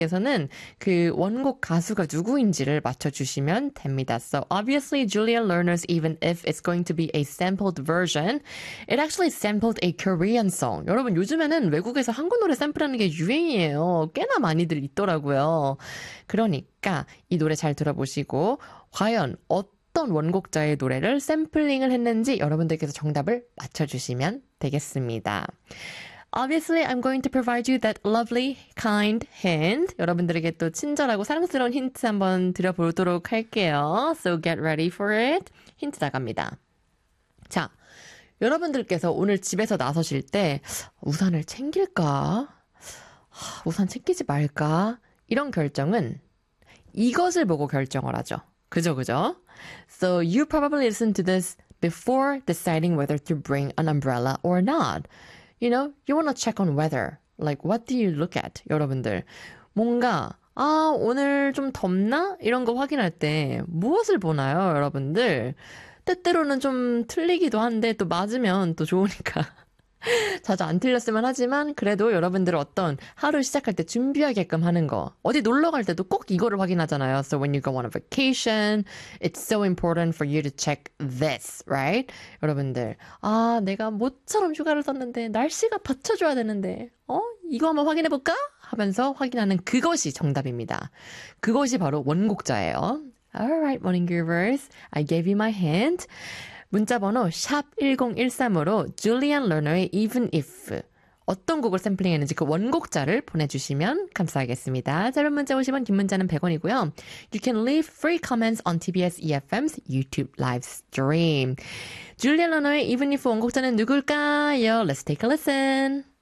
에서는 그 원곡 가수가 누구인지를 맞춰주시면 됩니다. So obviously Julia Lerner's even if it's going to be a sampled version, it actually sampled a Korean song. 여러분 요즘에는 외국에서 한국 노래 샘플하는 게 유행이에요. 꽤나 많이들 있더라고요. 그러니까 이 노래 잘 들어보시고 과연 어떤 원곡자의 노래를 샘플링을 했는지 여러분들께서 정답을 맞춰주시면 되겠습니다. Obviously, I'm going to provide you that lovely, kind hint. 여러분들에게 또 친절하고 사랑스러운 힌트 한번 드려보도록 할게요. So get ready for it. 힌트 나갑니다. 자, 여러분들께서 오늘 집에서 나서실 때 우산을 챙길까? 우산 챙기지 말까? 이런 결정은 이것을 보고 결정을 하죠. 그죠? So you probably listened to this before deciding whether to bring an umbrella or not. You know, you want to check on weather. Like, what do you look at? 여러분들. 뭔가, 오늘 좀 덥나? 이런 거 확인할 때 무엇을 보나요, 여러분들? 때때로는 좀 틀리기도 한데 또 맞으면 또 좋으니까. 자주 안 틀렸으면 하지만 그래도 여러분들 어떤 하루 시작할 때 준비하게끔 하는 거. 어디 놀러 갈 때도 꼭 이거를 확인하잖아요. So when you go on a vacation, it's so important for you to check this, right? 여러분들, 내가 모처럼 휴가를 썼는데 날씨가 받쳐줘야 되는데, 이거 한번 확인해볼까? 하면서 확인하는 그것이 정답입니다. 그것이 바로 원곡자예요. Alright, morning givers. I gave you my hint. 문자번호 샵 1013으로 Julian Lerner의 Even If 어떤 곡을 샘플링했는지 그 원곡자를 보내주시면 감사하겠습니다. 짧은 문자 50원, 긴 문자는 100원이고요. You can leave free comments on TBS EFM's YouTube live stream. Julian Lerner의 Even If 원곡자는 누굴까요? Let's take a listen.